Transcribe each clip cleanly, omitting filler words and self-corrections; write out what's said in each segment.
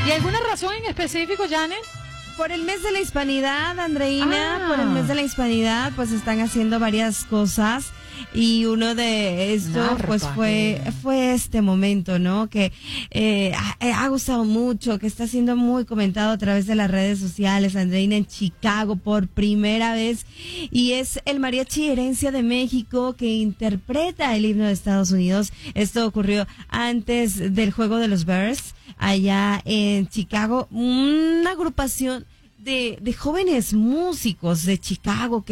¿Y alguna razón en específico, Janet? Por el mes de la hispanidad, Andreina, por el mes de la hispanidad, pues están haciendo varias cosas. Y uno de estos, pues fue este momento, ¿no? Que ha gustado mucho, que está siendo muy comentado a través de las redes sociales, Andreina, en Chicago por primera vez. Y es el Mariachi Herencia de México que interpreta el himno de Estados Unidos. Esto ocurrió antes del juego de los Bears, allá en Chicago. Una agrupación de jóvenes músicos de Chicago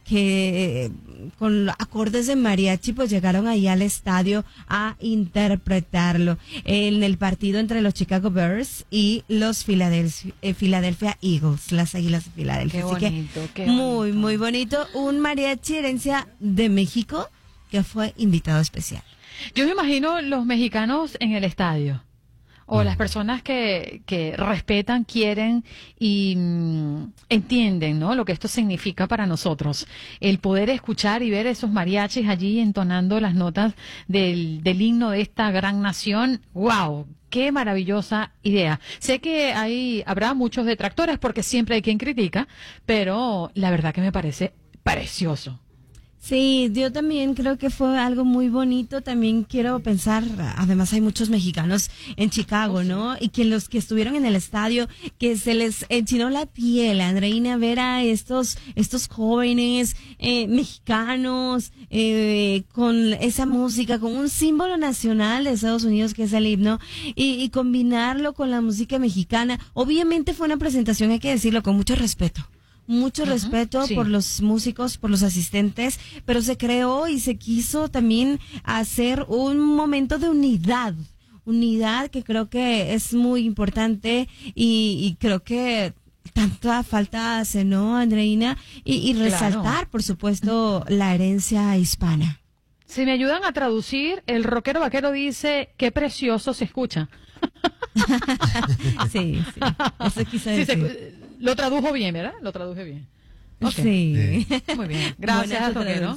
que con acordes de mariachi pues llegaron ahí al estadio a interpretarlo en el partido entre los Chicago Bears y los Philadelphia Eagles, las Águilas de Filadelfia. Qué bonito, así que qué bonito. muy, muy bonito. Un Mariachi Herencia de México que fue invitado especial. Yo me imagino los mexicanos en el estadio. O las personas que respetan, quieren y entienden, ¿no? Lo que esto significa para nosotros. El poder escuchar y ver esos mariachis allí entonando las notas del himno de esta gran nación. ¡Wow! ¡Qué maravillosa idea! Sé que habrá muchos detractores porque siempre hay quien critica, pero la verdad que me parece precioso. Sí, yo también creo que fue algo muy bonito. También quiero pensar, además hay muchos mexicanos en Chicago, ¿no? Y que los que estuvieron en el estadio, que se les enchinó la piel, Andreina, ver a estos jóvenes mexicanos con esa música, con un símbolo nacional de Estados Unidos que es el himno, y combinarlo con la música mexicana. Obviamente fue una presentación, hay que decirlo, con mucho respeto. Mucho respeto por los músicos, por los asistentes, pero se creó y se quiso también hacer un momento de unidad que creo que es muy importante y creo que tanta falta hace, ¿no, Andreina? Y resaltar, claro, por supuesto, la herencia hispana. Si me ayudan a traducir, el rockero vaquero dice, qué precioso se escucha. Sí, eso quise decir. Lo tradujo bien, ¿verdad? Lo traduje bien. Okay. Sí. Muy bien. Gracias, rockero.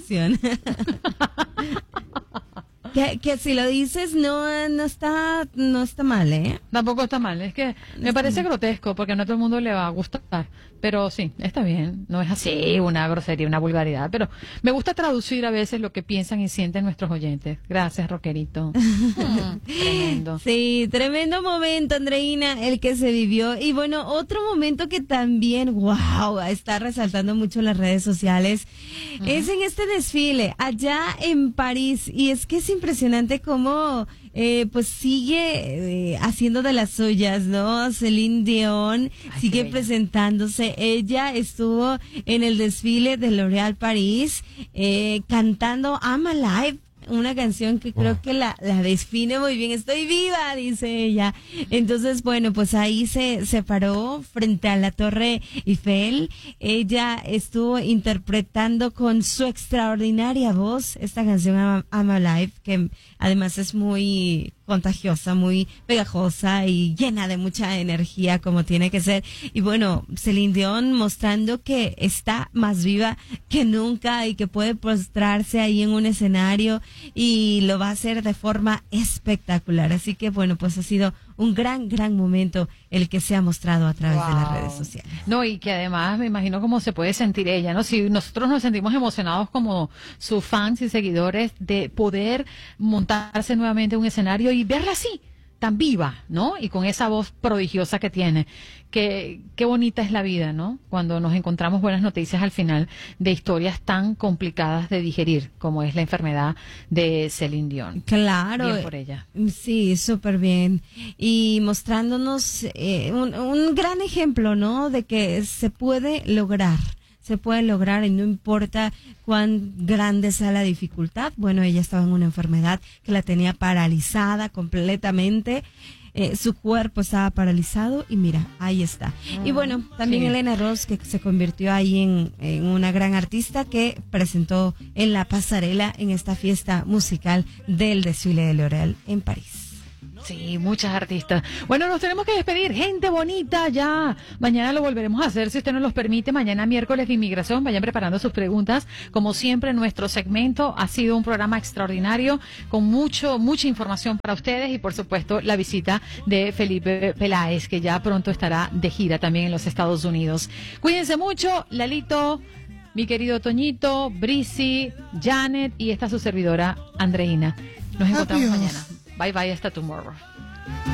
Que si lo dices no está mal, ¿eh? Tampoco está mal, es que me parece grotesco porque no a todo el mundo le va a gustar, pero sí, está bien, no es así una grosería, una vulgaridad, pero me gusta traducir a veces lo que piensan y sienten nuestros oyentes. Gracias, rockerito. Tremendo. Sí, tremendo momento, Andreina, el que se vivió. Y bueno, otro momento que también, wow, está resaltando mucho en las redes sociales, es en este desfile allá en París, y es que es impresionante cómo pues sigue haciendo de las suyas, ¿no? Celine Dion sigue presentándose. Ella estuvo en el desfile de L'Oréal París cantando I'm Alive, una canción que creo que la define muy bien. Estoy viva, dice ella. Entonces, bueno, pues ahí se paró frente a la Torre Eiffel. Ella estuvo interpretando con su extraordinaria voz esta canción I'm Alive, que además es muy contagiosa, muy pegajosa y llena de mucha energía, como tiene que ser. Y bueno, Celine Dion mostrando que está más viva que nunca y que puede postrarse ahí en un escenario y lo va a hacer de forma espectacular. Así que bueno, pues ha sido un gran momento el que se ha mostrado a través de las redes sociales. No, y que además me imagino cómo se puede sentir ella, ¿no? Si nosotros nos sentimos emocionados como sus fans y seguidores de poder montarse nuevamente en un escenario y verla así, tan viva, ¿no? Y con esa voz prodigiosa que tiene. Qué bonita es la vida, ¿no? Cuando nos encontramos buenas noticias al final de historias tan complicadas de digerir, como es la enfermedad de Celine Dion. Claro. Bien por ella. Sí, súper bien. Y mostrándonos un gran ejemplo, ¿no? De que se puede lograr y no importa cuán grande sea la dificultad. Bueno, ella estaba en una enfermedad que la tenía paralizada completamente. Su cuerpo estaba paralizado y mira, ahí está. Y bueno, también sí. Helena Ross, que se convirtió ahí en una gran artista que presentó en la pasarela en esta fiesta musical del desfile de L'Oréal en París. Sí, muchas artistas. Bueno, nos tenemos que despedir. Gente bonita, ya. Mañana lo volveremos a hacer, si usted nos los permite. Mañana miércoles de inmigración. Vayan preparando sus preguntas. Como siempre, nuestro segmento ha sido un programa extraordinario con mucha información para ustedes y, por supuesto, la visita de Felipe Peláez, que ya pronto estará de gira también en los Estados Unidos. Cuídense mucho, Lalito, mi querido Toñito, Brisi, Janet y esta su servidora, Andreina. Nos encontramos mañana. Bye bye, hasta tomorrow.